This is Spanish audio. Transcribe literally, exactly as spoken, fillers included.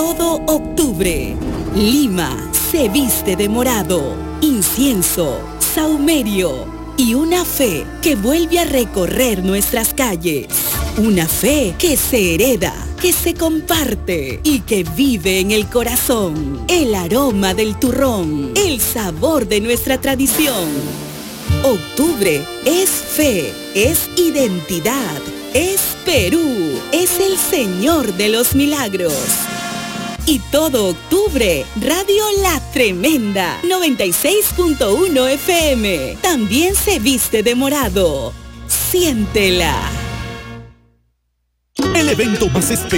todo octubre. Lima se viste de morado, incienso, saumerio y una fe que vuelve a recorrer nuestras calles. Una fe que se hereda, que se comparte y que vive en el corazón. El aroma del turrón, el sabor de nuestra tradición. Octubre es fe, es identidad, es Perú, es el Señor de los Milagros. Y todo octubre, Radio La Tremenda, noventa y seis punto uno F M. También se viste de morado. Siéntela. El evento más especial